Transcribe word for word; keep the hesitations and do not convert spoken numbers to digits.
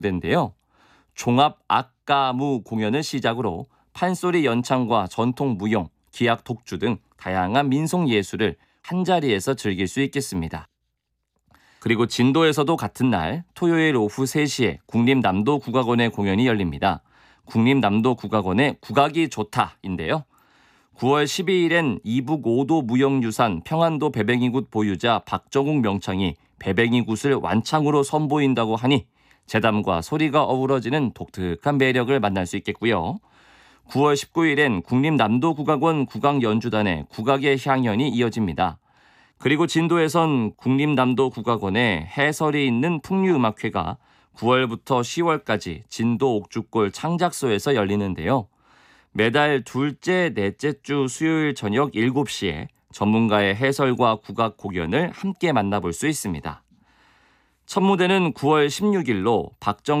무대인데요. 종합 악가무 공연을 시작으로 판소리 연창과 전통 무용, 기악 독주 등 다양한 민속 예술을 한자리에서 즐길 수 있겠습니다. 그리고 진도에서도 같은 날 토요일 오후 세 시에 국립남도국악원의 공연이 열립니다. 국립남도국악원의 국악이 좋다인데요. 구월 십이일엔 이북 오 도 무형유산 평안도 배뱅이굿 보유자 박정욱 명창이 배뱅이굿을 완창으로 선보인다고 하니 재담과 소리가 어우러지는 독특한 매력을 만날 수 있겠고요. 구월 십구일엔 국립남도국악원 국악연주단의 국악의 향연이 이어집니다. 그리고 진도에선 국립남도국악원의 해설이 있는 풍류음악회가 구월부터 시월까지 진도 옥주골 창작소에서 열리는데요. 매달 둘째, 넷째 주 수요일 저녁 일곱 시에 전문가의 해설과 국악 공연을 함께 만나볼 수 있습니다. 첫 무대는 구월 십육일로 박정